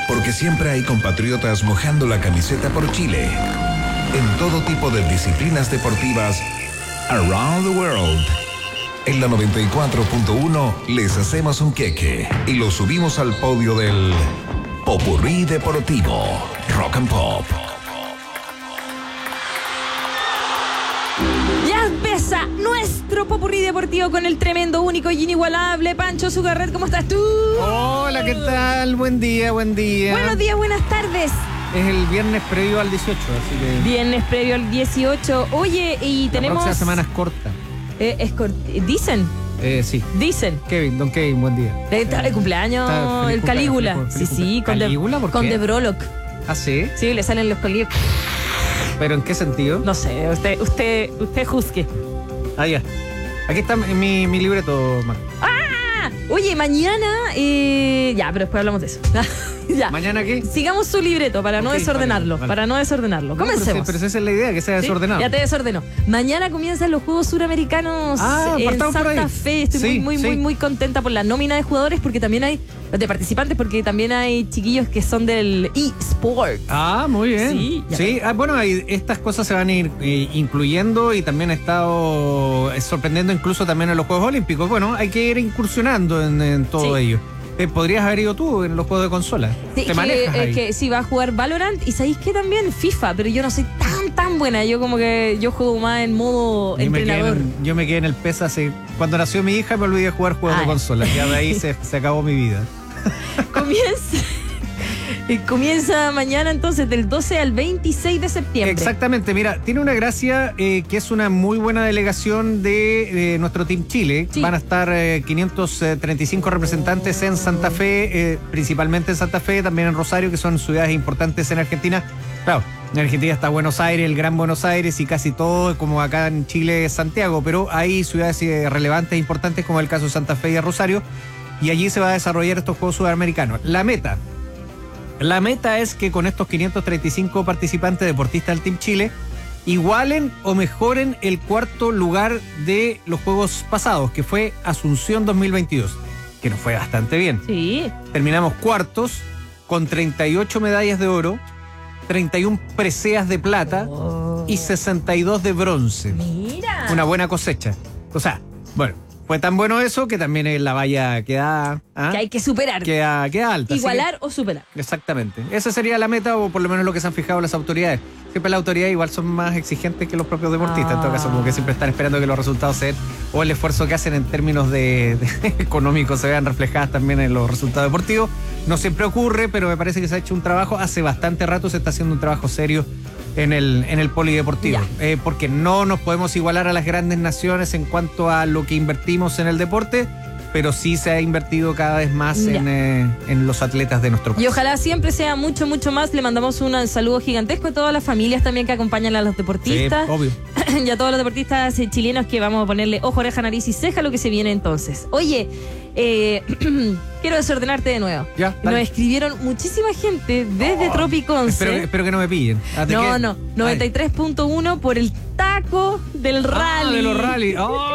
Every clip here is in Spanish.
porque siempre hay compatriotas mojando la camiseta por Chile. En todo tipo de disciplinas deportivas, around the world. En la 94.1 les hacemos un queque y lo subimos al podio del Popurrí Deportivo Rock and Pop. Ya empieza nuestro Popurrí Deportivo con el tremendo, único y inigualable Pancho Zucarret. ¿Cómo estás tú? Hola, ¿qué tal? Buen día, buen día. Buenos días, buenas tardes. Es el viernes previo al 18, así que... Viernes previo al 18. Oye, y tenemos... La próxima semana es corta. Dicen. Sí. Dicen. Don Kevin, buen día. Está de cumpleaños, el Calígula. Sí, con ¿Calígula? ¿Por qué? con The Brolock. ¿Ah, sí? Sí, le salen los colillos. ¿Pero en qué sentido? No sé, usted juzgue. Ah, ya. Aquí está mi libreto, Marco. Oye, mañana... Ya, pero después hablamos de eso. Ya. ¿Mañana qué? Sigamos su libreto para no desordenarlo. vale. Para no desordenarlo. Comencemos. Pero esa es la idea, que sea desordenado. ¿Sí? Ya te desordenó. Mañana comienzan los Juegos Suramericanos en Santa Fe. Estoy muy contenta por la nómina de jugadores, porque también hay... de participantes, porque también hay chiquillos que son del eSport. Muy bien. Sí. Bueno, estas cosas se van a ir incluyendo, y también ha estado sorprendiendo incluso también en los Juegos Olímpicos. Bueno, hay que ir incursionando en todo ello. ¿Podrías haber ido tú en los juegos de consola? Sí, ¿Te manejas ahí? que sí, va a jugar Valorant, y sabéis que también FIFA, pero yo no soy tan buena. Yo como que juego más en modo entrenador. Yo me quedé en el PES cuando nació mi hija, me olvidé de jugar juegos de consola. Ya de ahí se acabó mi vida. Comienza mañana, entonces, del 12 al 26 de septiembre. Exactamente, mira, tiene una gracia que es una muy buena delegación de nuestro Team Chile. Sí. Van a estar 535 representantes en Santa Fe, principalmente en Santa Fe, también en Rosario, que son ciudades importantes en Argentina. Claro, en Argentina está Buenos Aires, el Gran Buenos Aires, y casi todo, como acá en Chile, Santiago, pero hay ciudades relevantes e importantes, como el caso de Santa Fe y Rosario, y allí se va a desarrollar estos Juegos Sudamericanos. La meta es que con estos 535 participantes deportistas del Team Chile igualen o mejoren el cuarto lugar de los Juegos pasados, que fue Asunción 2022, que nos fue bastante bien. Sí. Terminamos cuartos con 38 medallas de oro, 31 preseas de plata y 62 de bronce. Mira. Una buena cosecha. O sea, bueno, fue tan bueno eso que también la valla queda... Que hay que superar. Queda alta. Igualar o superar. Exactamente. Esa sería la meta, o por lo menos lo que se han fijado las autoridades. Siempre las autoridades igual son más exigentes que los propios deportistas. En todo caso, como que siempre están esperando que los resultados sean, o el esfuerzo que hacen en términos de económicos, se vean reflejadas también en los resultados deportivos. No siempre ocurre, pero me parece que se ha hecho un trabajo. Hace bastante rato se está haciendo un trabajo serio en el polideportivo. Porque no nos podemos igualar a las grandes naciones en cuanto a lo que invertimos en el deporte, pero sí se ha invertido cada vez más en los atletas de nuestro país. Y ojalá siempre sea mucho más. Le mandamos un saludo gigantesco a todas las familias también que acompañan a los deportistas. Sí, obvio. Y a todos los deportistas chilenos, que vamos a ponerle ojo, oreja, nariz y ceja a lo que se viene entonces. Oye, quiero desordenarte de nuevo. Ya, nos dale. escribieron muchísima gente desde Tropiconce. Espero que no me pillen. No, 93.1 por el taco del rally. De los rally.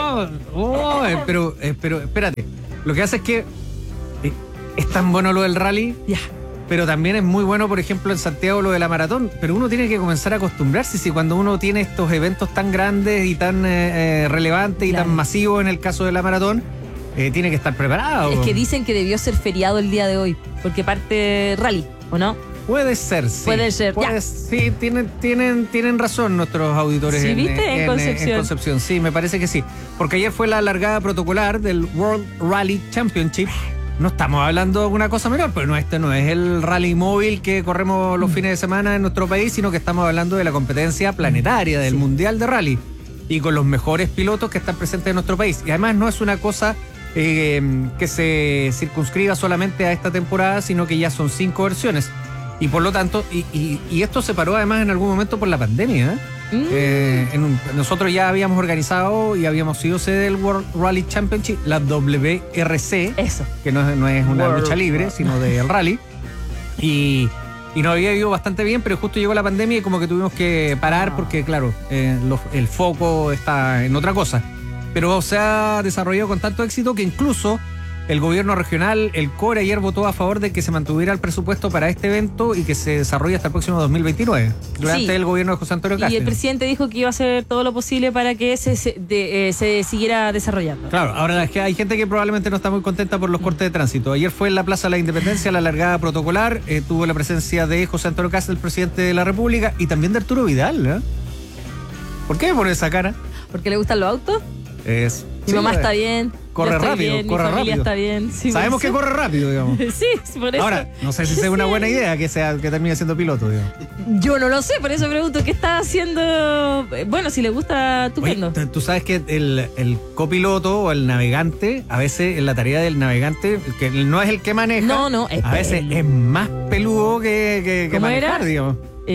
Pero espérate. Lo que hace es que es tan bueno lo del rally. Ya. Pero también es muy bueno, por ejemplo, en Santiago lo de la maratón. Pero uno tiene que comenzar a acostumbrarse. Si cuando uno tiene estos eventos tan grandes y tan relevantes y tan masivos, en el caso de la maratón, tiene que estar preparado. Es que dicen que debió ser feriado el día de hoy, porque parte rally, ¿o no? Puede ser, sí. Puede ser, ya. Sí, tienen razón nuestros auditores. ¿Sí, viste? En Concepción. En Concepción, sí, me parece que sí. Porque ayer fue la largada protocolar del World Rally Championship. No estamos hablando de una cosa menor, pero este no es el rally móvil que corremos los fines de semana en nuestro país, sino que estamos hablando de la competencia planetaria, del Mundial de Rally, y con los mejores pilotos que están presentes en nuestro país. Y además no es una cosa que se circunscriba solamente a esta temporada, sino que ya son 5 versiones. Y por lo tanto, y esto se paró además en algún momento por la pandemia, nosotros ya habíamos organizado y habíamos sido sede del World Rally Championship, la WRC, eso, que no es una World lucha libre, sino del rally, y nos había ido bastante bien, pero justo llegó la pandemia y como que tuvimos que parar porque, claro, el foco está en otra cosa. Pero se ha desarrollado con tanto éxito que incluso El gobierno regional, el CORE, ayer votó a favor de que se mantuviera el presupuesto para este evento y que se desarrolle hasta el próximo 2029, durante el gobierno de José Antonio Cast. Y el presidente dijo que iba a hacer todo lo posible para que se siguiera desarrollando. Claro, ahora es que hay gente que probablemente no está muy contenta por los cortes de tránsito. Ayer fue en la Plaza de la Independencia la largada protocolar, tuvo la presencia de José Antonio Cast, el presidente de la República, y también de Arturo Vidal, ¿eh? ¿Por qué me pone esa cara? ¿Porque le gustan los autos? Mi mamá está bien. Corre rápido, bien, corre mi familia rápido. Está bien. Sí, sabemos que corre rápido, digamos. Sí, por eso. Ahora, no sé si sea una buena idea que termine siendo piloto, digamos. Yo no lo sé, por eso pregunto qué está haciendo. Bueno, si le gusta, estupendo. Oye, tú sabes que el copiloto o el navegante, a veces en la tarea del navegante, que no es el que maneja, a veces es más peludo que manejar, digamos.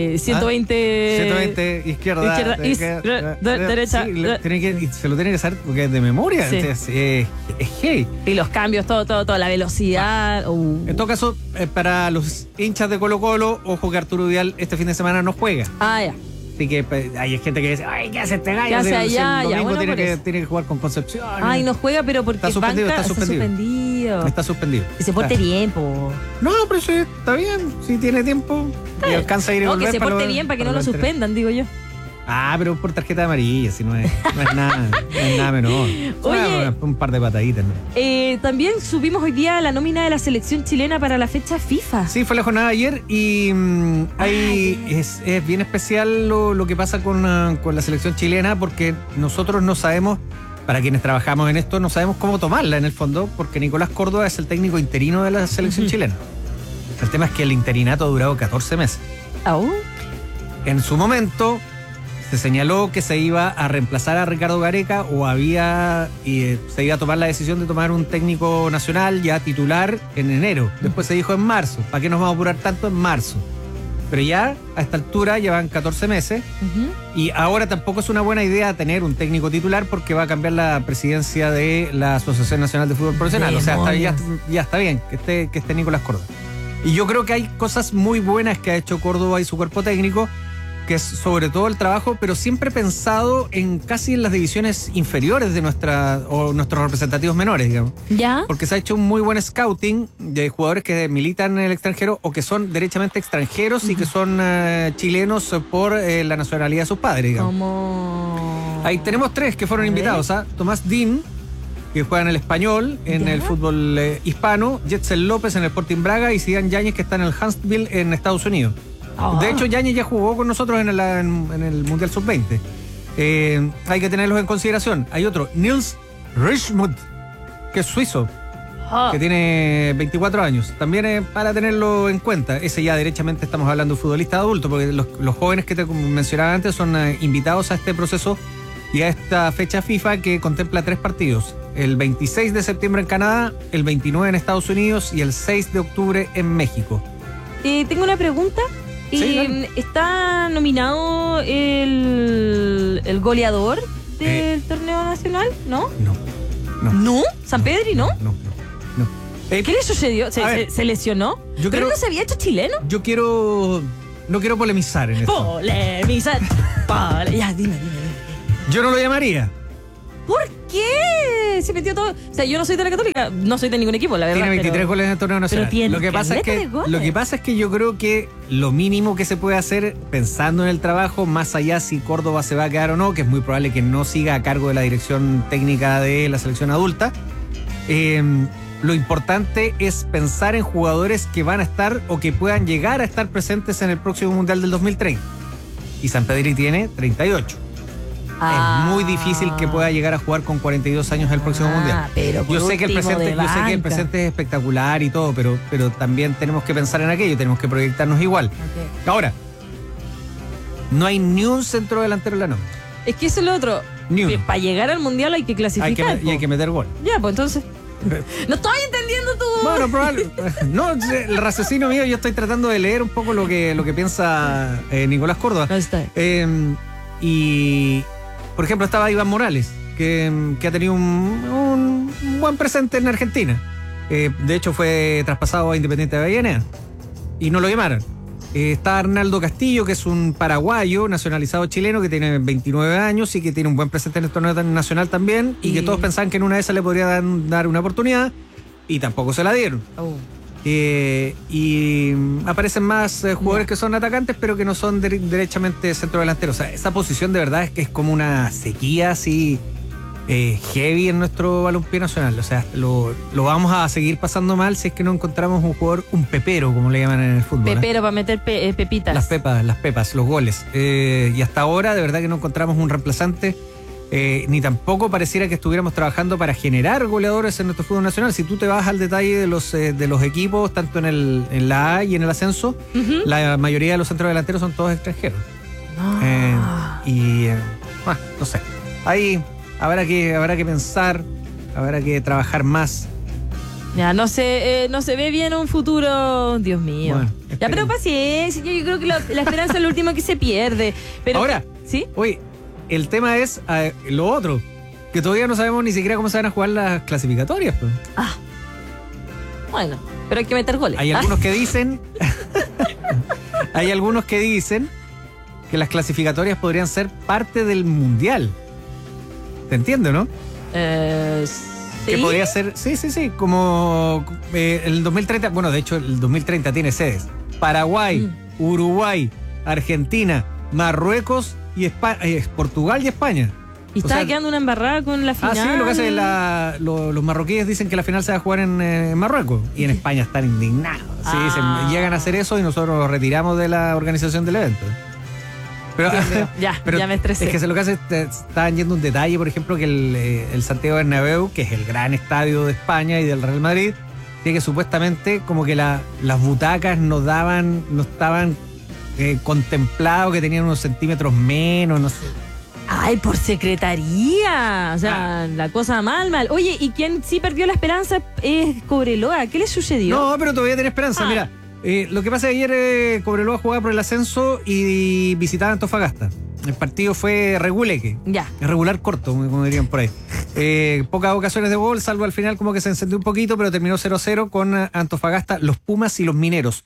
120 izquierda, derecha. Sí, se lo tiene que saber porque es de memoria. Sí. Es hey. Y los cambios, todo, la velocidad. En todo caso, para los hinchas de Colo-Colo, ojo que Arturo Vidal este fin de semana no juega. Ya. Así que hay gente que dice, ay, ¿qué hace este gallo? ¿Qué hace allá? El domingo bueno, tiene que jugar con Concepción. Ay, no juega, pero porque está suspendido. Está suspendido. Que se porte bien, po. No, pero sí, está bien. Si tiene tiempo y alcanza a ir y volver. Que se porte bien para que no lo suspendan, digo yo. Pero por tarjeta amarilla, si no es nada menor. Oye, un par de pataditas, ¿no? También subimos hoy día la nómina de la selección chilena para la fecha FIFA. Sí, fue la jornada de ayer y es bien especial lo que pasa con la selección chilena, porque nosotros no sabemos, para quienes trabajamos en esto, no sabemos cómo tomarla en el fondo, porque Nicolás Córdoba es el técnico interino de la selección chilena. El tema es que el interinato ha durado 14 meses. En su momento se señaló que se iba a reemplazar a Ricardo Gareca se iba a tomar la decisión de tomar un técnico nacional ya titular en enero. Después se dijo en marzo. ¿Para qué nos vamos a apurar tanto en marzo? Pero ya a esta altura llevan 14 meses y ahora tampoco es una buena idea tener un técnico titular porque va a cambiar la presidencia de la Asociación Nacional de Fútbol Profesional. O sea, ya está bien que esté Nicolás Córdoba. Y yo creo que hay cosas muy buenas que ha hecho Córdoba y su cuerpo técnico, que es sobre todo el trabajo, pero siempre pensado casi en las divisiones inferiores de nuestros representativos menores, digamos. ¿Ya? Porque se ha hecho un muy buen scouting de jugadores que militan en el extranjero o que son derechamente extranjeros y que son chilenos por la nacionalidad de sus padres, digamos. Ahí tenemos 3 que fueron invitados, Tomás Dean, que juega en el Español, en el fútbol hispano, Jetzel López en el Sporting Braga y Zidane Yáñez, que está en el Huntsville en Estados Unidos. De hecho, Yáñez ya jugó con nosotros en el Mundial Sub-20. Hay que tenerlos en consideración. Hay otro, Nils Richmond, que es suizo, que tiene 24 años. También para tenerlo en cuenta. Ese ya derechamente estamos hablando de futbolista adulto, porque los jóvenes que te mencionaba antes son invitados a este proceso y a esta fecha FIFA que contempla 3 partidos. El 26 de septiembre en Canadá, el 29 en Estados Unidos y el 6 de octubre en México. Tengo una pregunta. ¿Está nominado el goleador del torneo nacional? ¿No? No. ¿San Pedri no? No. ¿Qué le sucedió? ¿Se lesionó? ¿Pero no se había hecho chileno? No quiero polemizar en esto. Polemizar. Ya, dime. Yo no lo llamaría. ¿Por qué? Se metió todo. O sea, yo no soy de la Católica, no soy de ningún equipo, la verdad. Tiene 23 goles en el torneo nacional. Lo que pasa es que yo creo que lo mínimo que se puede hacer pensando en el trabajo, más allá si Córdoba se va a quedar o no, que es muy probable que no siga a cargo de la dirección técnica de la selección adulta, lo importante es pensar en jugadores que van a estar o que puedan llegar a estar presentes en el próximo Mundial del 2030. Y San Pedri tiene 38. Es muy difícil que pueda llegar a jugar con 42 años el próximo Mundial. Yo sé que el presente es espectacular y todo, pero también tenemos que pensar en aquello, tenemos que proyectarnos igual. Ahora, no hay ni un centro delantero en la nómina. Es que eso es lo otro. Para llegar al Mundial hay que clasificar. Y hay que meter gol. Ya, pues entonces... No estoy entendiendo tu... Bueno, probablemente. No, el raciocinio mío, yo estoy tratando de leer un poco lo que piensa Nicolás Córdoba. Y... Por ejemplo, estaba Iván Morales, que ha tenido un buen presente en Argentina. De hecho, fue traspasado a Independiente de Avellaneda y no lo llamaron. Está Arnaldo Castillo, que es un paraguayo nacionalizado chileno que tiene 29 años y que tiene un buen presente en el torneo nacional también y que todos pensaban que en una de esas le podría dar una oportunidad. y tampoco se la dieron. Y aparecen más jugadores que son atacantes, pero que no son derechamente centrodelanteros. O sea, esa posición de verdad es que es como una sequía así heavy en nuestro balompié nacional. O sea, lo vamos a seguir pasando mal si es que no encontramos un jugador, un pepero, como le llaman en el fútbol. Pepero para meter pepitas. Las pepas, los goles. Y hasta ahora de verdad que no encontramos un reemplazante. Ni tampoco pareciera que estuviéramos trabajando para generar goleadores en nuestro fútbol nacional. Si tú te vas al detalle de los equipos, tanto en la A y en el ascenso, la mayoría de los centrodelanteros son todos extranjeros. No sé. Ahí habrá que pensar, habrá que trabajar más. Ya, no se ve bien un futuro, Dios mío. Bueno, ya, pero paciencia, yo creo que la esperanza es lo último que se pierde. Pero ahora, ¿sí? Oye, el tema es lo otro, que todavía no sabemos ni siquiera cómo se van a jugar las clasificatorias. Pues. Bueno, pero hay que meter goles. Hay algunos que dicen que las clasificatorias podrían ser parte del Mundial. ¿Te entiendes, no? ¿Sí? Que podría ser, sí, como el 2030, bueno, de hecho el 2030 tiene sedes. Paraguay, Uruguay, Argentina, Marruecos y Portugal y España. Y estaba quedando una embarrada con la final. Sí, lo que hacen los marroquíes dicen que la final se va a jugar en Marruecos. Y en España están indignados. Sí, dicen, llegan a hacer eso y nosotros nos retiramos de la organización del evento. Pero ya me estresé. Es que lo que hace, estaban yendo un detalle, por ejemplo, que el Santiago Bernabéu, que es el gran estadio de España y del Real Madrid, tiene que supuestamente como que las butacas no estaban contemplados, que tenían unos centímetros menos, no sé. Ay, por secretaría. O sea, la cosa mal. Oye, ¿y quién sí perdió la esperanza es Cobreloa? ¿Qué le sucedió? No, pero todavía tiene esperanza. Mira, lo que pasa es que ayer Cobreloa jugaba por el ascenso y visitaba Antofagasta. El partido fue reguleque. Ya. Regular corto, como dirían por ahí. Pocas ocasiones de gol, salvo al final como que se encendió un poquito, pero terminó 0-0 con Antofagasta, los Pumas y los Mineros.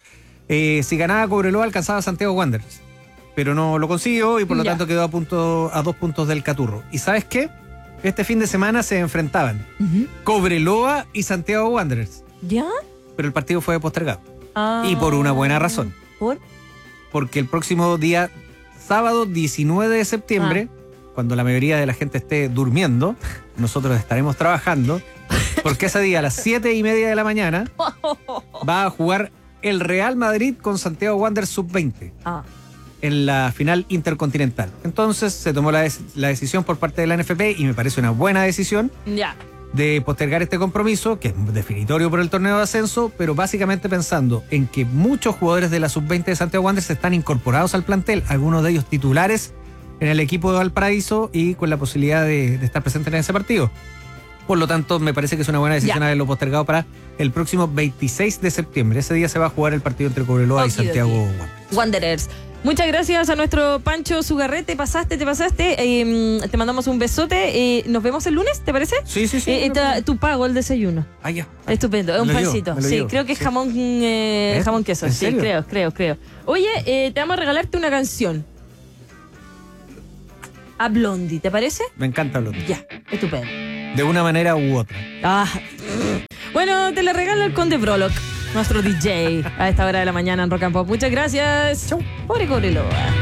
Si ganaba Cobreloa, alcanzaba a Santiago Wanderers. Pero no lo consiguió y por lo tanto quedó a 2 puntos del Caturro. ¿Y sabes qué? Este fin de semana se enfrentaban Cobreloa y Santiago Wanderers. ¿Ya? Pero el partido fue postergado. Y por una buena razón. ¿Por? Porque el próximo día, sábado 19 de septiembre, cuando la mayoría de la gente esté durmiendo, nosotros estaremos trabajando, porque ese día a las 7:30 de la mañana va a jugar el Real Madrid con Santiago Wanderers Sub-20. En la final intercontinental. Entonces se tomó la decisión por parte de la NFP, y me parece una buena decisión, de postergar este compromiso, que es definitorio por el torneo de ascenso, pero básicamente pensando en que muchos jugadores de la Sub-20 de Santiago Wanderers están incorporados al plantel, algunos de ellos titulares en el equipo de Valparaíso y con la posibilidad de estar presentes en ese partido. Por lo tanto, me parece que es una buena decisión haberlo postergado para el próximo 26 de septiembre. Ese día se va a jugar el partido entre Cobreloa y Santiago Wanderers. Muchas gracias a nuestro Pancho Zugarrete. Te pasaste. Te mandamos un besote. Nos vemos el lunes, ¿te parece? Sí. Tu pago el desayuno. Ya. Estupendo. Es un pancito. Sí, creo que es jamón queso. ¿En sí, serio? creo. Oye, te vamos a regalarte una canción. A Blondie, ¿te parece? Me encanta Blondie. Ya, estupendo. De una manera u otra. Bueno, te la regalo el Conde Brolock, nuestro DJ, a esta hora de la mañana en Rock and Pop. Muchas gracias. Chau. Pobre Cobreloa.